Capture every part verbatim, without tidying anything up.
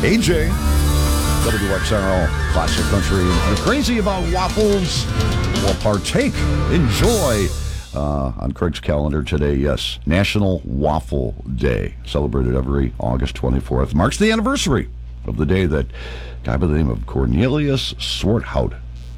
A J, W X R L Classic Country. If you're crazy about waffles, well, partake, enjoy. Uh, on Craig's calendar today, yes, National Waffle Day, celebrated every August twenty-fourth. Marks the anniversary of the day that a guy by the name of Cornelius Swarthout,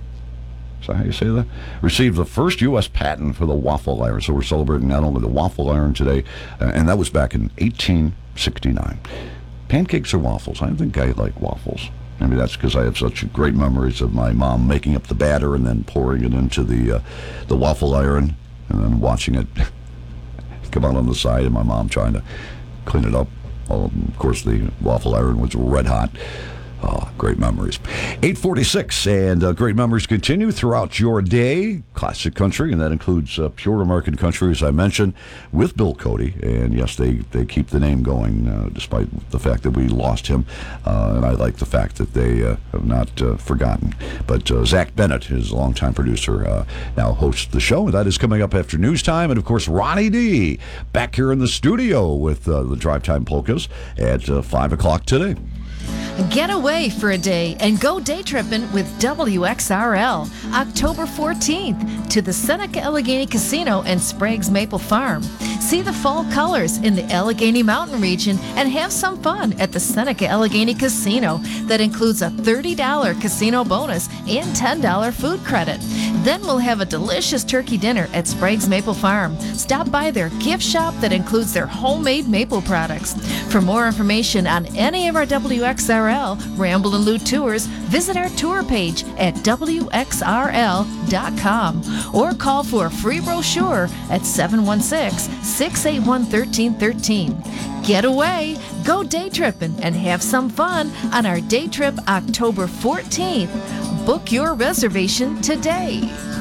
is that how you say that? Received the first U S patent for the waffle iron. So we're celebrating not only the waffle iron today, uh, and that was back in eighteen sixty-nine. Pancakes or waffles? I think I like waffles. Maybe that's because I have such great memories of my mom making up the batter and then pouring it into the uh, the waffle iron and then watching it come out on the side and my mom trying to clean it up. Well, of course, the waffle iron was red hot. Oh, great memories. eight forty-six, and uh, great memories continue throughout your day. Classic country, and that includes uh, Pure American Country, as I mentioned, with Bill Cody. And yes, they, they keep the name going, uh, despite the fact that we lost him. Uh, and I like the fact that they uh, have not uh, forgotten. But uh, Zach Bennett, his longtime producer, uh, now hosts the show. And that is coming up after news time. And, of course, Ronnie D. back here in the studio with uh, the Drive Time Polkas at uh, five o'clock today. Get away for a day and go day tripping with W X R L. October fourteenth to the Seneca Allegheny Casino and Sprague's Maple Farm. See the fall colors in the Allegheny Mountain region and have some fun at the Seneca Allegheny Casino. That includes a thirty dollars casino bonus and ten dollars food credit. Then we'll have a delicious turkey dinner at Sprague's Maple Farm. Stop by their gift shop that includes their homemade maple products. For more information on any of our W X R L Ramble and Loot tours, visit our tour page at W X R L dot com or call for a free brochure at seven one six, six eight one, one three one three. Get away, go day tripping, and have some fun on our day trip October fourteenth. Book your reservation today.